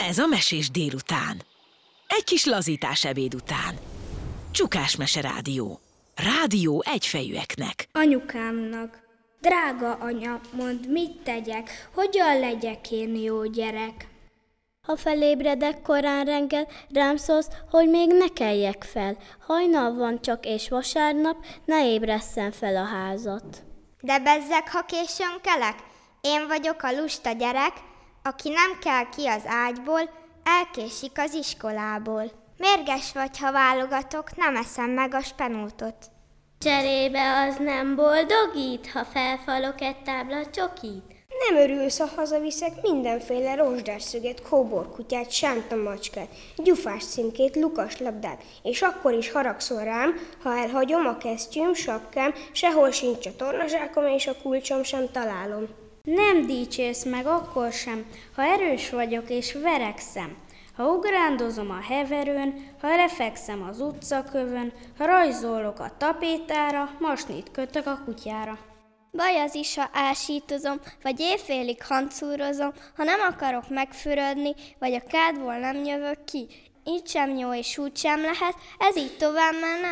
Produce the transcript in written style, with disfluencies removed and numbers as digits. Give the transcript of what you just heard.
Ez a Mesés délután. Egy kis lazítás ebéd után. Csukás Mese Rádió. Rádió egyfejűeknek. Anyukámnak. Drága anya, mondd, mit tegyek, hogyan legyek én jó gyerek? Ha felébredek korán reggel, rám szólsz, hogy még ne keljek fel. Hajnal van csak és vasárnap, ne ébresszen fel a házat. De bezzeg, ha későn kelek? Én vagyok a lusta gyerek, aki nem kell ki az ágyból, elkésik az iskolából. Mérges vagy, ha válogatok, nem eszem meg a spenótot. Cserébe az nem boldogít, ha felfalok egy tábla csokit? Nem örülsz, ha hazaviszek mindenféle rozsdás szöget, kóborkutyát, sánta macskát, gyufás címkét, lukas labdát, és akkor is haragszol rám, ha elhagyom a kesztyűm, sapkám, sehol sincs a tornazsákom, és a kulcsom sem találom. Nem dicsérsz meg akkor sem, ha erős vagyok és verekszem. Ha ugrándozom a heverőn, ha lefekszem az utcakövön, ha rajzolok a tapétára, masnit kötök a kutyára. Baj az is, ha ásítozom, vagy éjfélig hancúrozom, ha nem akarok megfürödni, vagy a kádból nem jövök ki. Így sem jó és úgy sem lehet, ez így tovább már nem